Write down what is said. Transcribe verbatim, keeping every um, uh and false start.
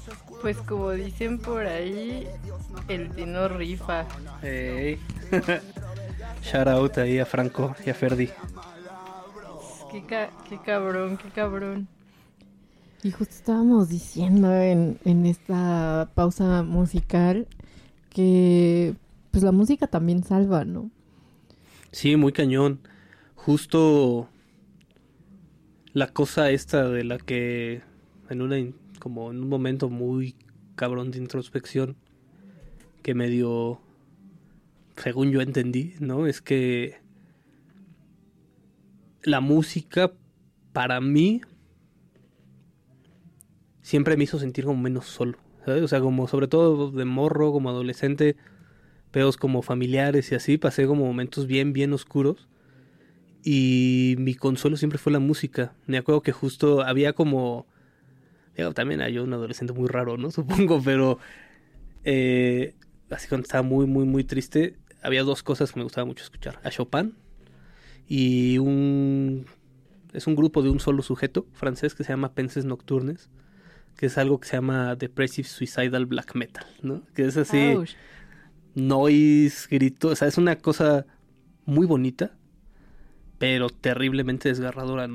Pues como dicen por ahí, el Tino rifa. Hey. Shout out ahí a Franco y a Ferdi. Qué, ca- qué cabrón, qué cabrón. Y justo estábamos diciendo en, en esta pausa musical que pues la música también salva, ¿no? Sí, muy cañón. Justo la cosa esta de la que en una in- como en un momento muy cabrón de introspección que medio, según yo entendí, ¿no? Es que la música para mí siempre me hizo sentir como menos solo, ¿sabes? O sea, como sobre todo de morro, como adolescente, pedos como familiares y así, pasé como momentos bien, bien oscuros. Y mi consuelo siempre fue la música. Me acuerdo que justo había como... Digo, también era yo un adolescente muy raro, ¿no? Supongo, pero... Eh, así cuando estaba muy, muy, muy triste, había dos cosas que me gustaba mucho escuchar. A Chopin y un... Es un grupo de un solo sujeto francés que se llama Penses Nocturnes, que es algo que se llama Depressive Suicidal Black Metal, ¿no? Que es así, Ouch. noise, grito, o sea, es una cosa muy bonita, pero terriblemente desgarradora, ¿no?